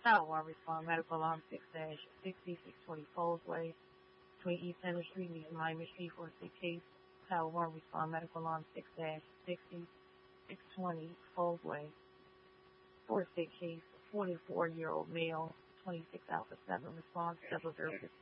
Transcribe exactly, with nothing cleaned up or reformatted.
Tower one respond medical alarm six dash sixty six twenty Falls Way between East Center Street and East Miami Street for a sick case. Tower one respond medical alarm six dash sixty six twenty Falls Way for a sick case. forty-four year old male, twenty-six Alpha seven response double zero fifteen.